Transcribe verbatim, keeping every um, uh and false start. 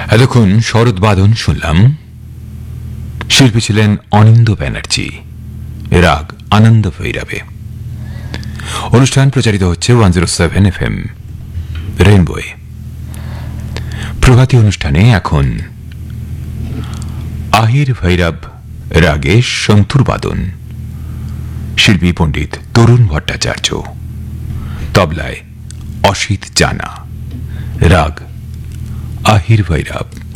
এতক্ষণ শরৎ বাদন শুনলাম। শিল্পী ছিলেন অনিন্দ ব্যানার্জি, রাগ আনন্দ ভৈরবে। অনুষ্ঠান প্রচারিত হচ্ছে one zero seven F M রেইনবোয়ে। প্রভাতী অনুষ্ঠানে এখন আহির ভৈরব রাগে সন্তুর বাদন, শিল্পী পণ্ডিত তরুণ ভট্টাচার্য, তবলায় অসিত জানা, রাগ আহির ভৈরব।